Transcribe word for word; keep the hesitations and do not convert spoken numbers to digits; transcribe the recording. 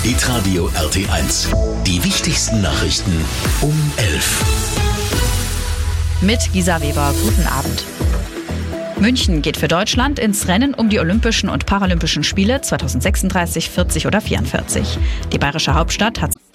Hitradio R T eins. Die wichtigsten Nachrichten um elf. Mit Gisa Weber, guten Abend. München geht für Deutschland ins Rennen um die Olympischen und Paralympischen Spiele zwanzig sechsunddreißig, vierzig oder vierundvierzig. Die bayerische Hauptstadt hat